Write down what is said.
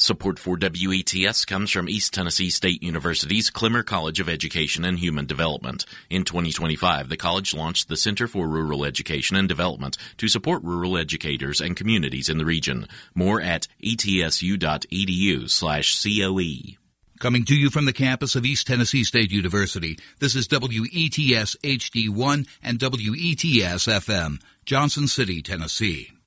Support for WETS comes from East Tennessee State University's Clemmer College of Education and Human Development. In 2025, the college launched the Center for Rural Education and Development to support rural educators and communities in the region. More at etsu.edu/COE. Coming to you from the campus of East Tennessee State University, this is WETS HD1 and WETS FM, Johnson City, Tennessee.